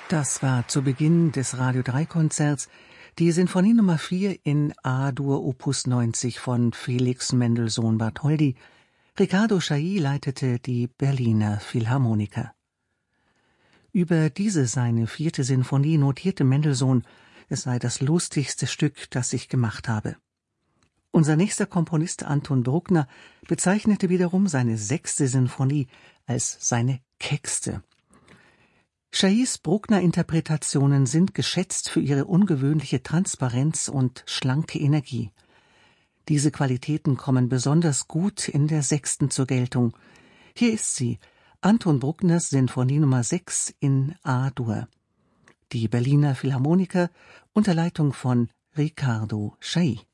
Das war zu Beginn des Radio 3 Konzerts die Sinfonie Nummer 4 in A-Dur Opus 90 von Felix Mendelssohn Bartholdy. Riccardo Chailly leitete die Berliner Philharmoniker. Über diese seine 4. Sinfonie notierte Mendelssohn, es sei das lustigste Stück, das ich gemacht habe. Unser nächster Komponist Anton Bruckner bezeichnete wiederum seine 6. Sinfonie als seine keckste. Chaillys Bruckner-Interpretationen sind geschätzt für ihre ungewöhnliche Transparenz und schlanke Energie. Diese Qualitäten kommen besonders gut in der 6. zur Geltung. Hier ist sie, Anton Bruckners Sinfonie Nummer 6 in A-Dur. Die Berliner Philharmoniker unter Leitung von Riccardo Chailly.